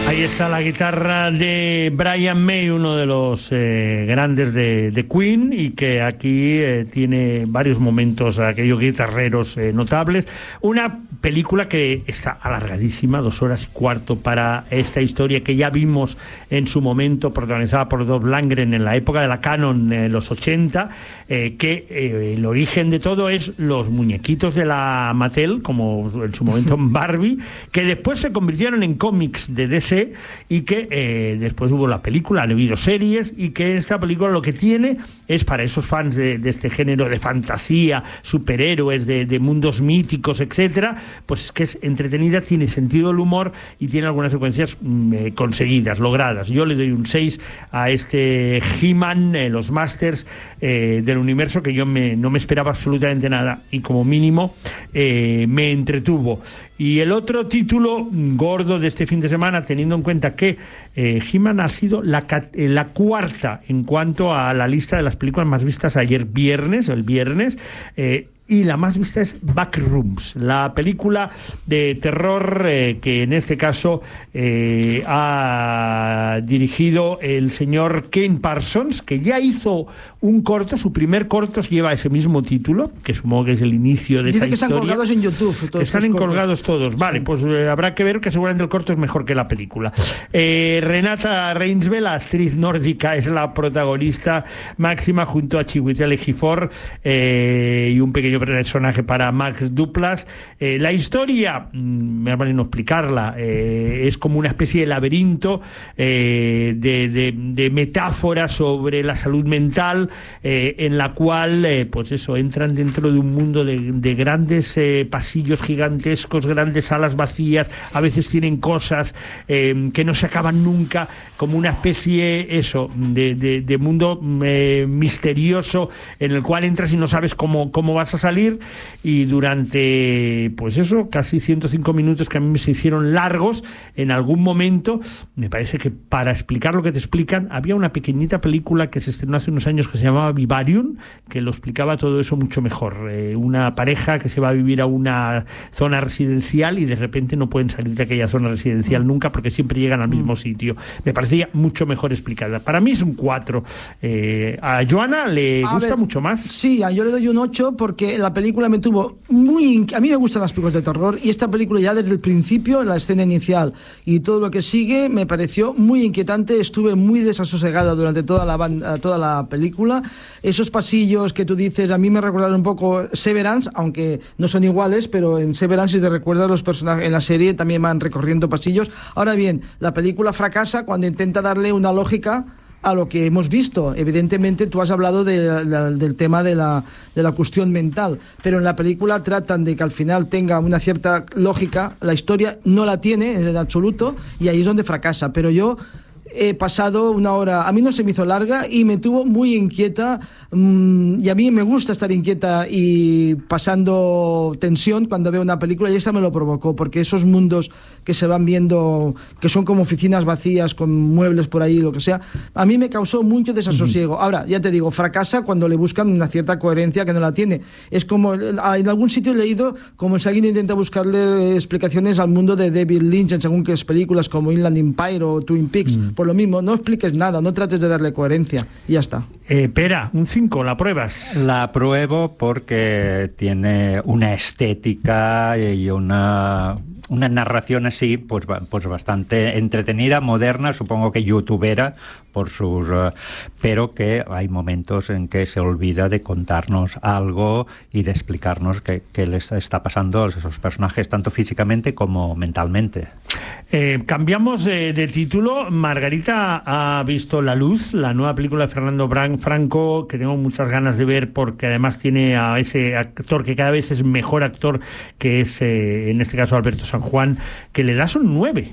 Ahí está la guitarra de Brian May, uno de los grandes de Queen, y que aquí tiene varios momentos, aquellos guitarreros notables. Una película que está alargadísima, 2 horas y cuarto para esta historia que ya vimos en su momento, protagonizada por Dolph Lundgren en la época de la Canon, los 80, que el origen de todo es los muñequitos de la Mattel, como en su momento Barbie, que después se convirtieron en cómics de DC, y que después hubo la película, han habido series, y que esta película lo que tiene es, para esos fans de este género de fantasía, superhéroes, de mundos míticos, etcétera, pues que es entretenida, tiene sentido del humor y tiene algunas secuencias conseguidas, logradas. Yo le doy un 6 a este He-Man, los Masters del universo, que yo no me esperaba absolutamente nada, y como mínimo me entretuvo. Y el otro título gordo de este fin de semana, teniendo en cuenta que He-Man ha sido la cuarta en cuanto a la lista de las películas más vistas el viernes, y la más vista es Backrooms, la película de terror que en este caso ha dirigido el señor Ken Parsons, que ya hizo un corto, su primer corto lleva ese mismo título, que supongo que es el inicio de esa historia. Dice que están colgados en YouTube. Están colgados todos, vale, sí. Pues habrá que ver, que seguramente el corto es mejor que la película. Renata Reinsve, la actriz nórdica, es la protagonista máxima, junto a Chiwetel Ejiofor y un pequeño personaje para Max Duplass. La historia, me vale no explicarla, es como una especie de laberinto de metáforas sobre la salud mental, en la cual pues eso, entran dentro de un mundo de grandes pasillos gigantescos, grandes salas vacías, a veces tienen cosas que no se acaban nunca, como una especie de mundo misterioso en el cual entras y no sabes cómo vas a salir, y durante pues eso, casi 105 minutos, que a mí me se hicieron largos en algún momento, me parece que para explicar lo que te explican, había una pequeñita película que se estrenó hace unos años que se llamaba Vivarium, que lo explicaba todo eso mucho mejor. Una pareja que se va a vivir a una zona residencial y de repente no pueden salir de aquella zona residencial nunca, porque siempre llegan al mismo sitio. Me parecía mucho mejor explicada. Para mí es un 4. ¿A Joana le gusta mucho más? Sí, yo le doy un 8 porque la película me tuvo a mí me gustan las películas de terror, y esta película ya desde el principio, la escena inicial y todo lo que sigue, me pareció muy inquietante. Estuve muy desasosegada durante toda la película. Esos pasillos que tú dices, a mí me recordaron un poco Severance, aunque no son iguales, pero en Severance, si te recuerdas, los personajes en la serie también van recorriendo pasillos. Ahora bien, la película fracasa cuando intenta darle una lógica a lo que hemos visto. Evidentemente tú has hablado del tema de la cuestión mental, pero en la película tratan de que al final tenga una cierta lógica. La historia no la tiene en absoluto, y ahí es donde fracasa. Pero yo he pasado una hora, a mí no se me hizo larga y me tuvo muy inquieta, y a mí me gusta estar inquieta y pasando tensión cuando veo una película, y esta me lo provocó, porque esos mundos que se van viendo, que son como oficinas vacías con muebles por ahí, lo que sea, a mí me causó mucho desasosiego. Ahora, ya te digo, fracasa cuando le buscan una cierta coherencia que no la tiene. Es como, en algún sitio he leído como si alguien intenta buscarle explicaciones al mundo de David Lynch en según qué películas como Inland Empire o Twin Peaks. Por lo mismo, no expliques nada, no trates de darle coherencia, y ya está. Pera, un 5, ¿la pruebas? La apruebo porque tiene una estética y una narración así, pues bastante entretenida, moderna, supongo que youtubera, pero que hay momentos en que se olvida de contarnos algo y de explicarnos qué les está pasando a esos personajes, tanto físicamente como mentalmente. Cambiamos de título. Margarita ha visto La Luz, la nueva película de Fernando Franco, que tengo muchas ganas de ver, porque además tiene a ese actor que cada vez es mejor actor, que es en este caso Alberto San Juan, que le das un 9.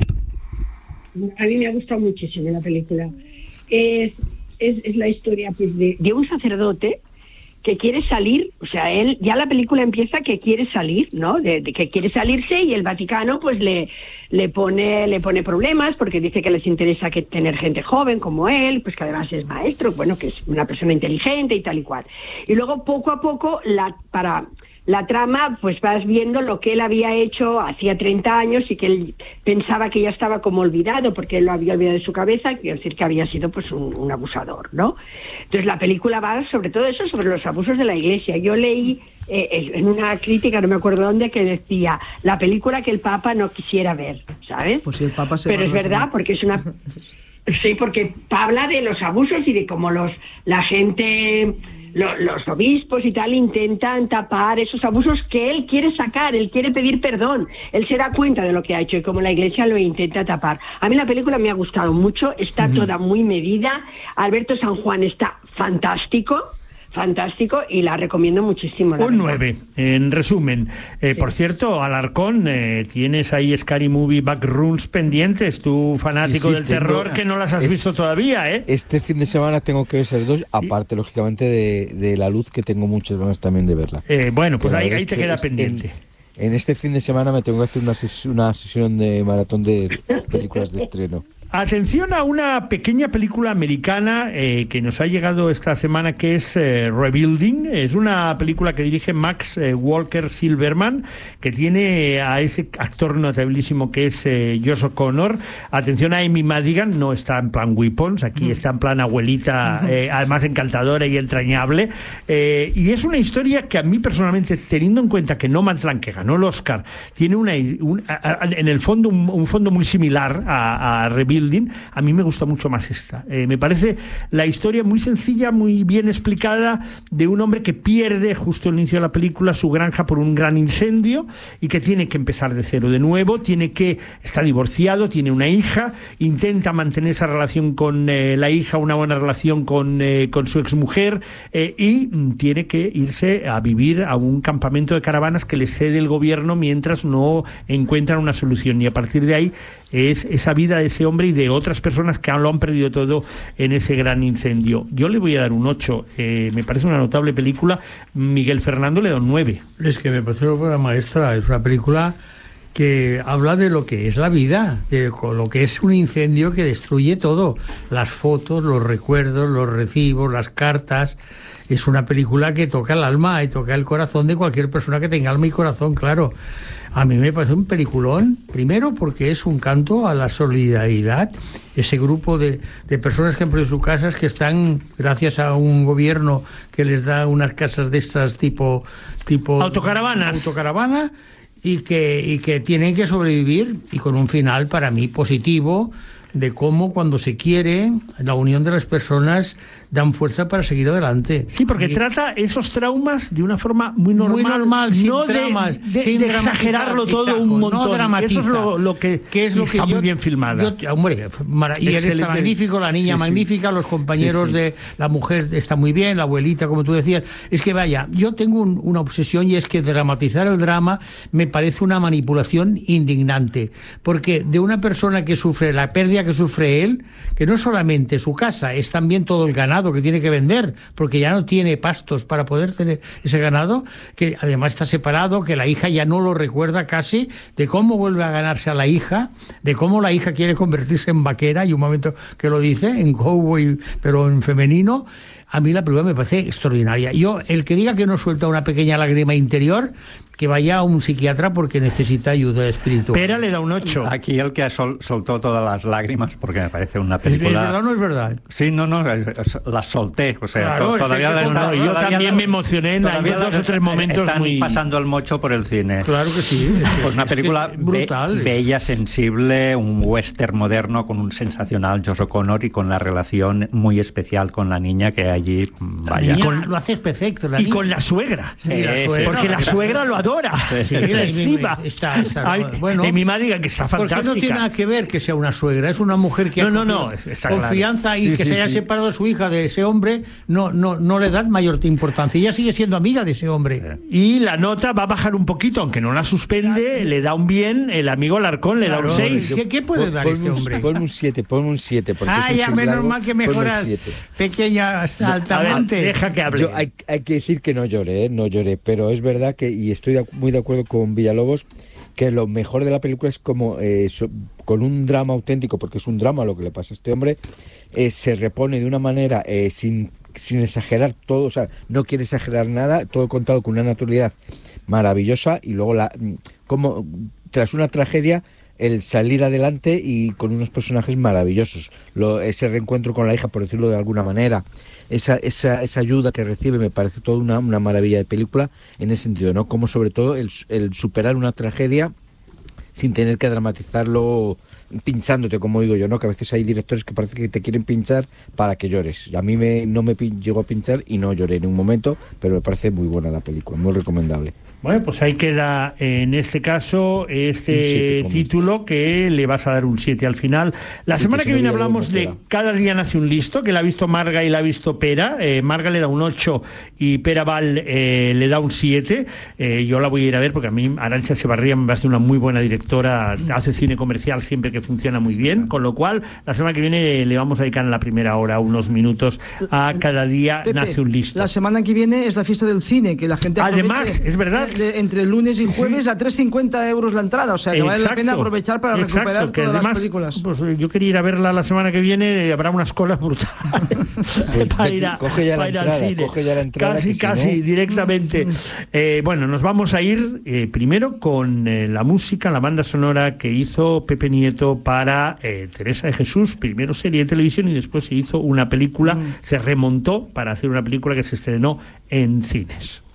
A mí me ha gustado muchísimo la película. Es la historia, pues, de un sacerdote que quiere salir, o sea, él, ya la película empieza que quiere salir, ¿no? De que quiere salirse, y el Vaticano pues le pone problemas, porque dice que les interesa que tener gente joven como él, pues que además es maestro, bueno, que es una persona inteligente y tal y cual. Y luego poco a poco, para la trama, pues vas viendo lo que él había hecho hacía 30 años y que él pensaba que ya estaba como olvidado porque él lo había olvidado de su cabeza, quiero decir que había sido pues un abusador, ¿no? Entonces la película va sobre todo eso, sobre los abusos de la Iglesia. Yo leí en una crítica, no me acuerdo dónde, que decía la película que el Papa no quisiera ver, ¿sabes? Pues si el Papa se Pero es verdad, porque es una... Sí, porque habla de los abusos y de cómo la gente... Los obispos y tal intentan tapar esos abusos que él quiere sacar, él quiere pedir perdón, él se da cuenta de lo que ha hecho y como la Iglesia lo intenta tapar. A mí la película me ha gustado mucho, está toda muy medida, Alberto San Juan está fantástico y la recomiendo muchísimo. Un 9, en resumen. Sí. Por cierto, Alarcón, tienes ahí Scary Movie Backrooms pendientes, tú fanático del terror que no las has visto todavía, ¿eh? Este fin de semana tengo que ver esas dos, aparte, lógicamente, de La Luz, que tengo muchas ganas también de verla. Bueno, pues ahí te este, queda pendiente. En este fin de semana me tengo que hacer una sesión de maratón de películas de estreno. Atención a una pequeña película americana que nos ha llegado esta semana, que es Rebuilding. Es una película que dirige Max Walker Silverman, que tiene a ese actor notabilísimo que es Josh O'Connor. Atención a Amy Madigan, no está en plan Weapons, aquí está en plan abuelita, además encantadora y entrañable. Y es una historia que a mí personalmente, teniendo en cuenta que Nomadland, que ganó el Oscar, tiene en el fondo un fondo muy similar a Rebuilding, a mí me gusta mucho más esta. Me parece la historia muy sencilla, muy bien explicada, de un hombre que pierde justo al inicio de la película su granja por un gran incendio y que tiene que empezar de cero de nuevo, está divorciado, tiene una hija, intenta mantener esa relación con la hija, una buena relación con su exmujer, y tiene que irse a vivir a un campamento de caravanas que le cede el gobierno mientras no encuentran una solución, y a partir de ahí es esa vida de ese hombre y de otras personas que lo han perdido todo en ese gran incendio. Yo le voy a dar un 8, me parece una notable película. Miguel Fernando le da un 9. Es que me parece una obra maestra, es una película que habla de lo que es la vida, de lo que es un incendio que destruye todo, las fotos, los recuerdos, los recibos, las cartas. Es una película que toca el alma y toca el corazón de cualquier persona que tenga alma y corazón, claro. A mí me parece un peliculón, primero porque es un canto a la solidaridad, ese grupo de personas que han perdido sus casas, que están, gracias a un gobierno que les da unas casas de estas tipo autocaravana, y que tienen que sobrevivir, y con un final para mí positivo, de cómo cuando se quiere la unión de las personas dan fuerza para seguir adelante. Sí, porque trata esos traumas de una forma muy normal, sin no dramas, sin exagerarlo todo, exacto, un montón. No dramatiza. Eso es lo que está muy bien filmada. Y él está magnífico, la niña magnífica, los compañeros de la mujer está muy bien, la abuelita, como tú decías. Es que vaya, yo tengo una obsesión, y es que dramatizar el drama me parece una manipulación indignante, porque de una persona que sufre la pérdida que sufre él, que no es solamente su casa, es también todo el ganado que tiene que vender, porque ya no tiene pastos para poder tener ese ganado, que además está separado, que la hija ya no lo recuerda casi, de cómo vuelve a ganarse a la hija, de cómo la hija quiere convertirse en vaquera, y un momento que lo dice, en cowboy, pero en femenino. A mí la película me parece extraordinaria. Yo, el que diga que no suelta una pequeña lágrima interior, que vaya a un psiquiatra porque necesita ayuda espiritual. Pera le da un 8. Aquí el que soltó todas las lágrimas, porque me parece una película... ¿Es verdad o no es verdad? Sí, no, las solté. O sea, claro, todavía yo también me emocioné en dos o tres momentos. Están muy... pasando el mocho por el cine. Claro que sí. Pues una película brutal. Bella, sensible, un western moderno con un sensacional Josh O'Connor y con la relación muy especial con la niña, que allí... Vaya. Lo haces perfecto. Y con la suegra. Sí, porque la suegra lo adora. Sí, está bueno, mi madre diga que está fantástica. Porque no tiene nada que ver que sea una suegra, es una mujer que está confianza, claro. Y que se haya separado de su hija de ese hombre no le da mayor importancia. Ella sigue siendo amiga de ese hombre. Y la nota va a bajar un poquito, aunque no la suspende, le da un bien, el amigo Alarcón le da un 6. ¿Qué puede dar este hombre? Ponme un 7. Ya menos mal que mejoras, pequeña saltamante. Deja que hable. Yo hay que decir que no lloré, pero es verdad que, y estoy muy de acuerdo con Villalobos, que lo mejor de la película es como con un drama auténtico, porque es un drama lo que le pasa a este hombre, se repone de una manera sin exagerar todo, o sea, no quiere exagerar nada, todo contado con una naturalidad maravillosa, y luego como tras una tragedia el salir adelante y con unos personajes maravillosos, ese reencuentro con la hija, por decirlo de alguna manera, esa ayuda que recibe, me parece toda una maravilla de película en ese sentido, ¿no? Como sobre todo el superar una tragedia sin tener que dramatizarlo pinchándote, como digo yo, ¿no? Que a veces hay directores que parece que te quieren pinchar para que llores. A mí no me llegó a pinchar y no lloré en un momento, pero me parece muy buena la película, muy recomendable. Bueno, pues ahí queda en este caso este título, que le vas a dar un 7 al final. La semana que viene hablamos de Cada día nace un listo, que la ha visto Marga y la ha visto Pera. Marga le da un 8 y Pera Val le da un 7. Yo la voy a ir a ver porque a mí Arantxa Echevarría me parece una muy buena directora, hace cine comercial siempre que funciona muy bien, con lo cual la semana que viene le vamos a dedicar en la primera hora unos minutos a Cada día nace un listo. La semana que viene es la fiesta del cine, que la gente además, es verdad, entre lunes y jueves a 3,50 euros la entrada, o sea que vale la pena aprovechar para recuperar todas las películas. Pues yo quería ir a verla la semana que viene, habrá unas colas brutales para ir al cine. Coge ya la entrada, casi directamente. Bueno, nos vamos a ir primero con la música, la banda sonora que hizo Pepe Nieto para Teresa de Jesús, primero serie de televisión y después se hizo una película, se remontó para hacer una película que se estrenó en cines.